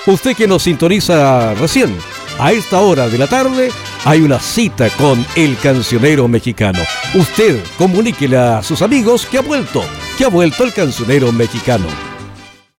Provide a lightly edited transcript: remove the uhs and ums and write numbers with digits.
Usted que nos sintoniza recién, a esta hora de la tarde hay una cita con el cancionero mexicano. Usted comuníquele a sus amigos que ha vuelto el cancionero mexicano.